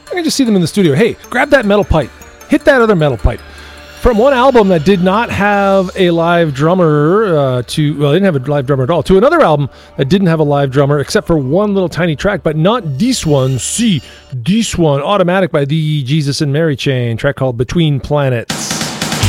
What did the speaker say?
I can just see them in the studio. Hey, grab that metal pipe. Hit that other metal pipe. From one album that did not have a live drummer they didn't have a live drummer at all, to another album that didn't have a live drummer except for one little tiny track, but not this one. See, this one, Automatic by the Jesus and Mary Chain, track called Between Planets.